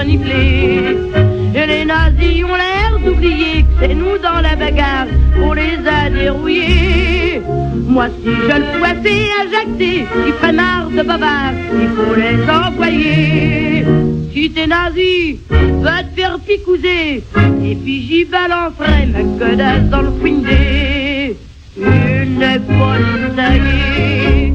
renifler. Et les nazis ont l'air d'oublier que c'est nous dans la bagarre, on les a dérouillés. Moi si je le poissais à jacter, qui ferait marre de bavards, il faut les envoyer. Si t'es nazi, va te faire picouser, et puis j'y balancerai ma godasse dans le fouindé. Une bonne taillée.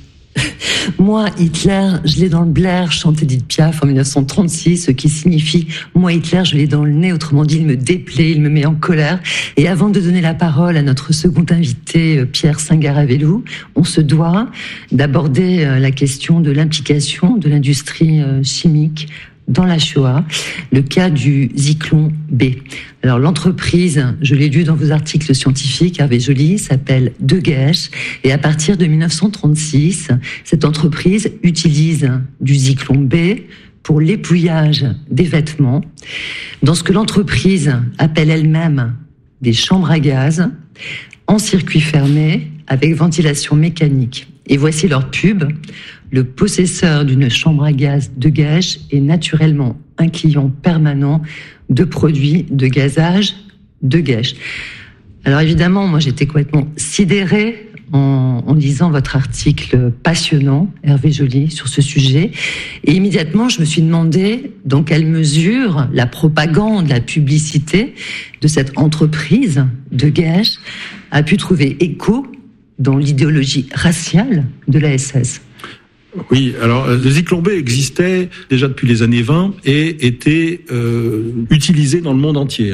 Moi, Hitler, je l'ai dans le blaire, chante Edith Piaf en 1936, ce qui signifie « Moi, Hitler, je l'ai dans le nez », autrement dit, il me déplaît, il me met en colère. Et avant de donner la parole à notre second invité, Pierre Singaravelou, on se doit d'aborder la question de l'implication de l'industrie chimique dans la Shoah, le cas du Zyklon B. Alors l'entreprise, je l'ai lu dans vos articles scientifiques, Hervé Joly, s'appelle Degesch, et à partir de 1936, cette entreprise utilise du Zyklon B pour l'épouillage des vêtements, dans ce que l'entreprise appelle elle-même des chambres à gaz, en circuit fermé, avec ventilation mécanique. Et voici leur pub. Le possesseur d'une chambre à gaz Degesch est naturellement un client permanent de produits de gazage Degesch. Alors évidemment, moi j'étais complètement sidérée en lisant votre article passionnant, Hervé Joly, sur ce sujet. Et immédiatement, je me suis demandé dans quelle mesure la propagande, la publicité de cette entreprise Degesch a pu trouver écho dans l'idéologie raciale de la SS. Oui, alors le Zyklon B existait déjà depuis les années 20 et était utilisé dans le monde entier.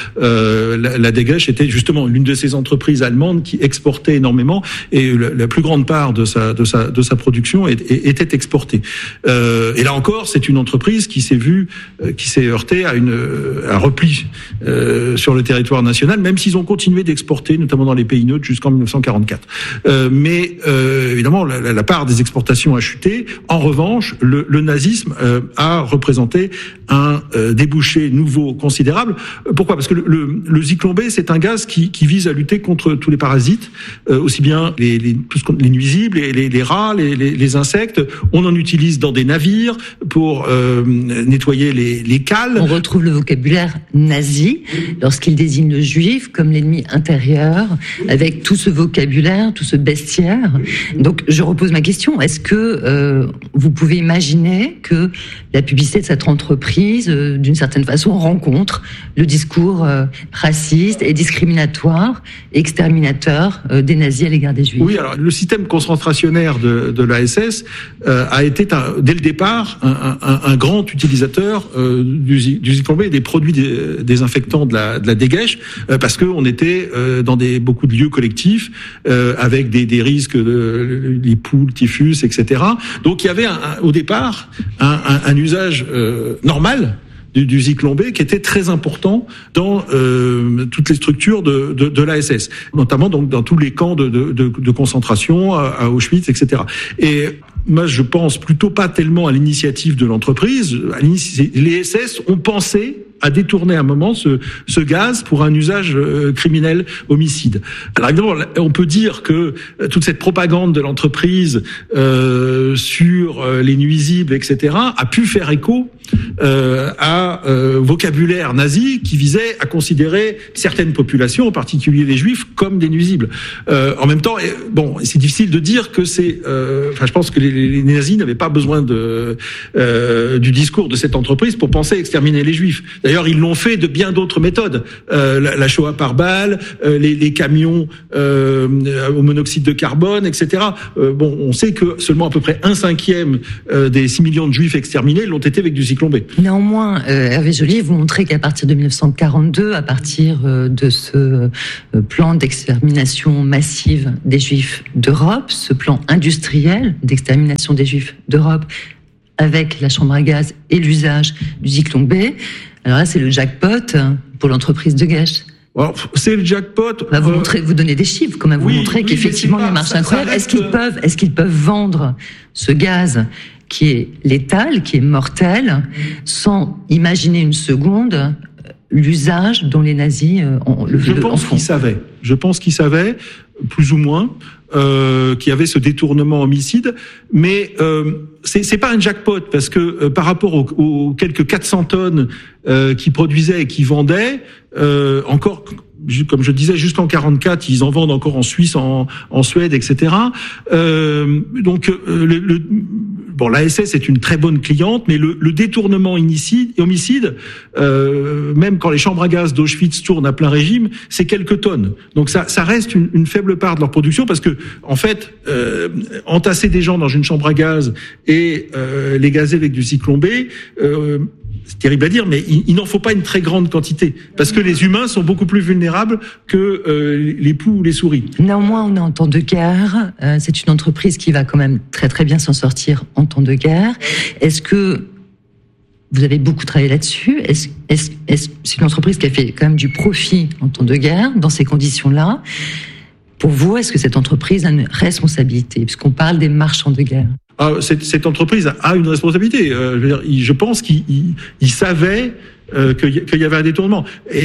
La Degesch était justement l'une de ces entreprises allemandes qui exportait énormément et la plus grande part de sa production était exportée. Et là encore, c'est une entreprise qui s'est heurtée à un repli sur le territoire national, même s'ils ont continué d'exporter, notamment dans les pays neutres, jusqu'en 1944. Mais évidemment, la part des exportations a chuté. En revanche, le nazisme a représenté un débouché nouveau considérable. Pourquoi ? Parce que le Zyklon B, c'est un gaz qui vise à lutter contre tous les parasites, aussi bien les nuisibles, les rats, les insectes. On en utilise dans des navires pour nettoyer les cales. On retrouve le vocabulaire nazi lorsqu'il désigne le juif comme l'ennemi intérieur, avec tout ce vocabulaire, tout ce bestiaire. Donc, je repose ma question. Est-ce que vous pouvez imaginer que la publicité de cette entreprise, d'une certaine façon, rencontre le discours raciste et discriminatoire et exterminateur des nazis à l'égard des juifs? Oui, alors le système concentrationnaire de la SS a été, dès le départ, un grand utilisateur du Zyklon B et des produits désinfectants de la Degesch, parce qu'on était dans beaucoup de lieux collectifs, avec des risques les poules, typhus, etc. Donc il y avait au départ un usage normal du Zyklon B qui était très important dans toutes les structures de la SS, notamment donc dans tous les camps de concentration à Auschwitz, etc. Et moi, je pense plutôt pas tellement à l'initiative de l'entreprise. Les SS ont pensé à détourner à un moment ce gaz pour un usage criminel, homicide. Alors évidemment, on peut dire que toute cette propagande de l'entreprise sur les nuisibles, etc., a pu faire écho à vocabulaire nazi qui visait à considérer certaines populations, en particulier les juifs, comme des nuisibles. En même temps, bon, c'est difficile de dire que c'est... je pense que les nazis n'avaient pas besoin du discours de cette entreprise pour penser exterminer les juifs. D'ailleurs, ils l'ont fait de bien d'autres méthodes. La Shoah par balle, les camions au monoxyde de carbone, etc. On sait que seulement à peu près 1/5 des 6 millions de juifs exterminés l'ont été avec du Zyklon B. Néanmoins, Hervé Joly, vous montrez qu'à partir de 1942, à partir de ce plan d'extermination massive des juifs d'Europe, ce plan industriel d'extermination des juifs d'Europe, avec la chambre à gaz et l'usage du Zyklon B, alors là, c'est le jackpot pour l'entreprise Degesch. Alors, c'est le jackpot. Bah, vous donnez des chiffres, quand même. Vous montrez qu'effectivement, il y a une marche incroyable. Est-ce qu'ils peuvent vendre ce gaz qui est létal, qui est mortel, sans imaginer une seconde l'usage dont les nazis ont le Je pense qu'ils savaient. plus ou moins, qui avait ce détournement homicide, mais c'est pas un jackpot parce que par rapport aux quelques 400 tonnes qu'ils produisaient et qu'ils vendaient, encore, comme je disais, jusqu'en 44, ils en vendent encore en Suisse, en Suède, etc. Donc la SS est une très bonne cliente, mais le détournement homicide, même quand les chambres à gaz d'Auschwitz tournent à plein régime, c'est quelques tonnes. Donc ça reste une faible part de leur production parce que en fait, entasser des gens dans une chambre à gaz et les gazer avec du cyclone B, c'est terrible à dire, mais il n'en faut pas une très grande quantité, parce que les humains sont beaucoup plus vulnérables que les poux ou les souris. Néanmoins, on est en temps de guerre. C'est une entreprise qui va quand même très très bien s'en sortir en temps de guerre. Est-ce que vous avez beaucoup travaillé là-dessus? C'est une entreprise qui a fait quand même du profit en temps de guerre dans ces conditions-là? Pour vous, est-ce que cette entreprise a une responsabilité, puisqu'on parle des marchands de guerre? Cette entreprise a une responsabilité. Je pense qu'ils savaient qu'il y avait un détournement.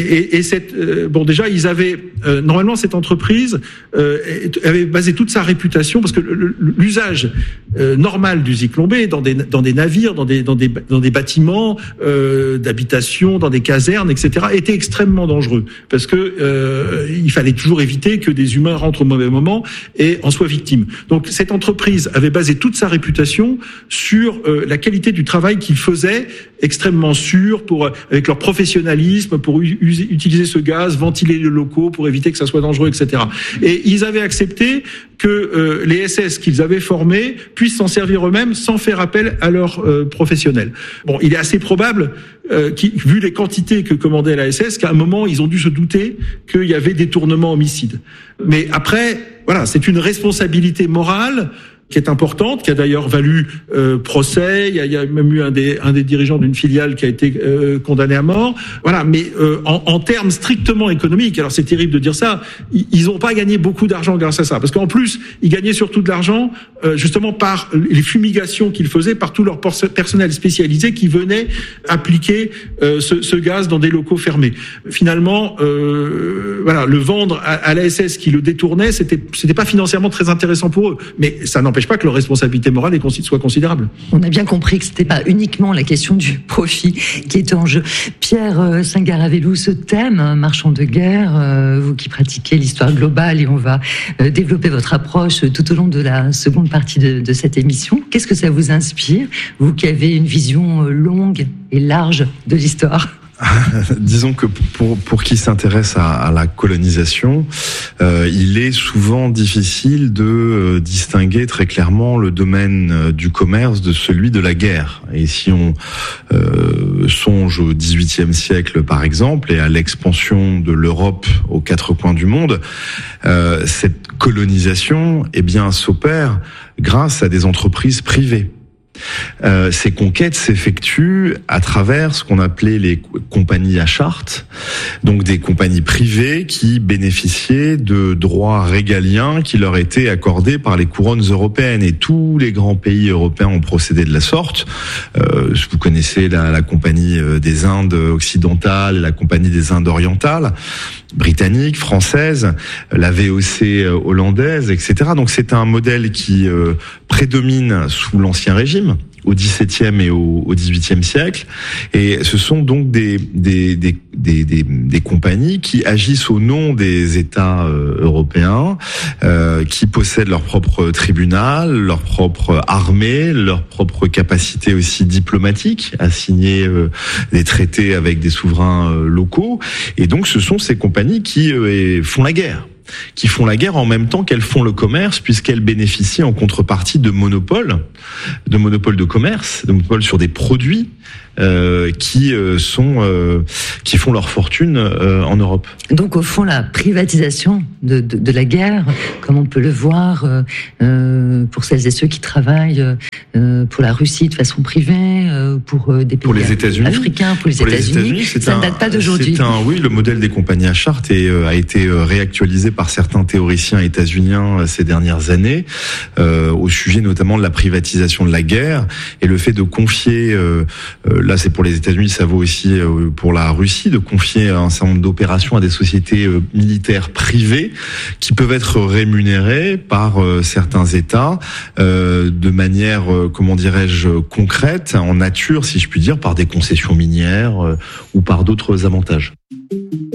Déjà, ils avaient normalement cette entreprise avait basé toute sa réputation parce que l'usage normal du cyclone B dans des navires, dans des bâtiments d'habitation, dans des casernes, etc., était extrêmement dangereux parce que il fallait toujours éviter que des humains rentrent au mauvais moment et en soient victimes. Donc cette entreprise avait basé toute sa réputation sur la qualité du travail qu'ils faisaient, extrêmement sûr, avec leur professionnalisme, pour utiliser ce gaz, ventiler les locaux, pour éviter que ça soit dangereux, etc. Et ils avaient accepté que les SS qu'ils avaient formés puissent s'en servir eux-mêmes sans faire appel à leurs professionnels. Bon, il est assez probable, vu les quantités que commandait la SS, qu'à un moment, ils ont dû se douter qu'il y avait détournement homicide. Mais après, voilà, c'est une responsabilité morale qui est importante, qui a d'ailleurs valu procès. Il y a même eu un des dirigeants d'une filiale qui a été condamné à mort. Voilà, mais en termes strictement économiques, alors c'est terrible de dire ça, ils n'ont pas gagné beaucoup d'argent grâce à ça, parce qu'en plus, ils gagnaient surtout de l'argent justement par les fumigations qu'ils faisaient par tout leur personnel spécialisé qui venait appliquer ce gaz dans des locaux fermés. Finalement, voilà, le vendre à la SS qui le détournait, c'était pas financièrement très intéressant pour eux, mais ça n'empêche pas que leur responsabilité morale soit considérable. On a bien compris que c'était pas uniquement la question du profit qui était en jeu. Pierre Singaravellu, ce thème, marchand de guerre, vous qui pratiquez l'histoire globale, et on va développer votre approche tout au long de la seconde partie de cette émission. Qu'est-ce que ça vous inspire, vous qui avez une vision longue et large de l'histoire? Disons que pour qui s'intéresse à la colonisation, il est souvent difficile de distinguer très clairement le domaine du commerce de celui de la guerre. Et si on songe au XVIIIe siècle par exemple et à l'expansion de l'Europe aux quatre coins du monde, cette colonisation, s'opère grâce à des entreprises privées. Ces conquêtes s'effectuent à travers ce qu'on appelait les compagnies à charte, donc des compagnies privées qui bénéficiaient de droits régaliens qui leur étaient accordés par les couronnes européennes, et tous les grands pays européens ont procédé de la sorte. Vous connaissez la compagnie des Indes occidentales et la compagnie des Indes orientales, britannique, française, la VOC hollandaise, etc. Donc c'est un modèle qui prédomine sous l'Ancien Régime, au XVIIe et au XVIIIe siècle, et ce sont donc des compagnies qui agissent au nom des États européens, qui possèdent leur propre tribunal, leur propre armée, leur propre capacité aussi diplomatique à signer des traités avec des souverains locaux, et donc ce sont ces compagnies qui font la guerre en même temps qu'elles font le commerce, puisqu'elles bénéficient en contrepartie de monopoles de commerce, de monopoles sur des produits qui font leur fortune en Europe. Donc au fond, la privatisation de la guerre, comme on peut le voir pour celles et ceux qui travaillent pour la Russie de façon privée, pour des pays africains, pour les États-Unis, ça ne date pas d'aujourd'hui. Oui, le modèle des compagnies à charte a été réactualisé par par certains théoriciens états-uniens ces dernières années, au sujet notamment de la privatisation de la guerre et le fait de confier, là c'est pour les États-Unis, ça vaut aussi pour la Russie, de confier un certain nombre d'opérations à des sociétés militaires privées qui peuvent être rémunérées par certains États de manière, comment dirais-je, concrète, en nature, si je puis dire, par des concessions minières ou par d'autres avantages.